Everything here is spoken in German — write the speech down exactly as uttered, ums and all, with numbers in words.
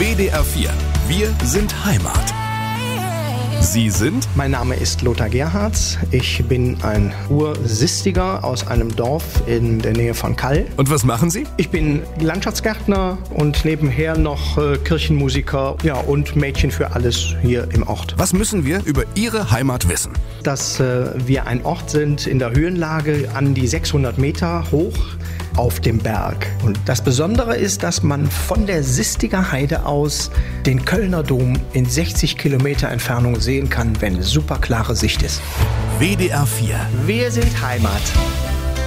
W D R vier. Wir sind Heimat. Sie sind? Mein Name ist Lothar Gerhards. Ich bin ein Ursistiger aus einem Dorf in der Nähe von Kall. Und was machen Sie? Ich bin Landschaftsgärtner und nebenher noch äh, Kirchenmusiker, ja, und Mädchen für alles hier im Ort. Was müssen wir über Ihre Heimat wissen? Dass äh, wir ein Ort sind in der Höhenlage an die sechshundert Meter hoch auf dem Berg. Und das Besondere ist, dass man von der Sistiger Heide aus den Kölner Dom in sechzig Kilometer Entfernung sehen kann, wenn super klare Sicht ist. W D R vier. Wir sind Heimat.